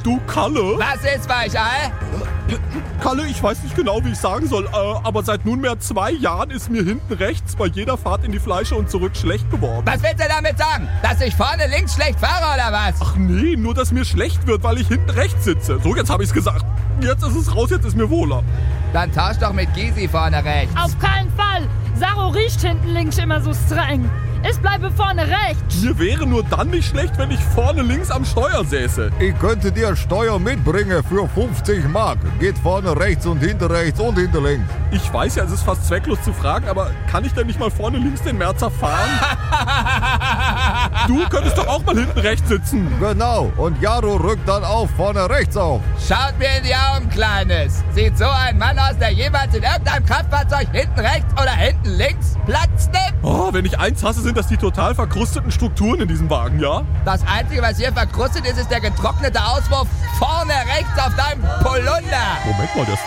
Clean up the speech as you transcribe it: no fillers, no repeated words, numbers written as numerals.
Du, Kalle? Was ist, Weichei? Kalle, ich weiß nicht genau, wie ich sagen soll, aber seit nunmehr 2 Jahren ist mir hinten rechts bei jeder Fahrt in die Fleische und zurück schlecht geworden. Was willst du damit sagen? Dass ich vorne links schlecht fahre, oder was? Ach nee, nur dass mir schlecht wird, weil ich hinten rechts sitze. So, jetzt habe ich's gesagt. Jetzt ist es raus, jetzt ist mir wohler. Dann tausch doch mit Gysi vorne rechts. Auf keinen Fall. Saro riecht hinten links immer so streng. Ich bleibe vorne rechts. Mir wäre nur dann nicht schlecht, wenn ich vorne links am Steuer säße. Ich könnte dir Steuer mitbringen für 50 Mark. Geht vorne rechts und hinter rechts und hinter links. Ich weiß ja, es ist fast zwecklos zu fragen, aber kann ich denn nicht mal vorne links den Merzer fahren? Du könntest doch auch mal hinten rechts sitzen. Genau, und Jaro rückt dann auch vorne rechts auf. Schaut mir in die Augen, Kleines. Sieht so ein Mann aus, der jemals in irgendeinem Kraftfahrzeug hinten rechts oder hinten links Platz nimmt? Oh, wenn ich eins hasse, sind das die total verkrusteten Strukturen in diesem Wagen, ja? Das Einzige, was hier verkrustet ist, ist der getrocknete Auswurf vorne rechts auf deinem Polunder. Moment mal, der ist